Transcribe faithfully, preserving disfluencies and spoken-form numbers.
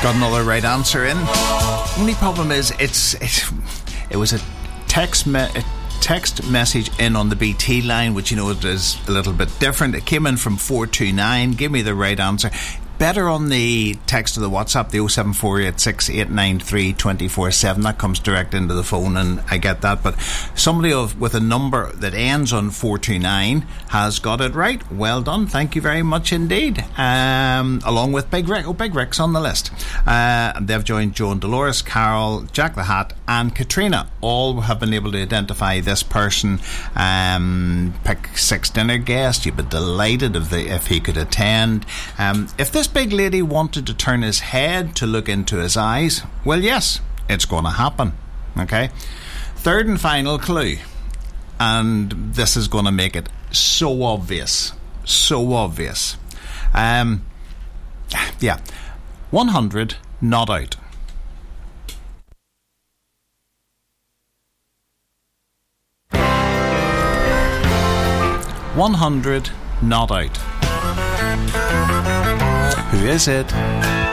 Got another right answer in. Only problem is it's it, it was a text me- a text message in on the B T line, which you know is a little bit different. It came in from four two nine. Give me the right answer. Better on the text of the WhatsApp, the oh seven four eight six eight nine three two four seven. That comes direct into the phone, and I get that. But somebody of, with a number that ends on four two nine has got it right. Well done. Thank you very much indeed. Um, along with Big Rick. Oh, Big Rick's on the list. Uh, they've joined Joe and Dolores, Carol, Jack the Hat, and Katrina. All have been able to identify this person. Um, pick six dinner guest. You'd be delighted if, they, if he could attend. Um, if this big lady wanted to turn his head to look into his eyes, well, yes, it's going to happen. Okay. Third and final clue, and this is going to make it so obvious, so obvious. Um, yeah, one hundred not out. One hundred not out. Who is it?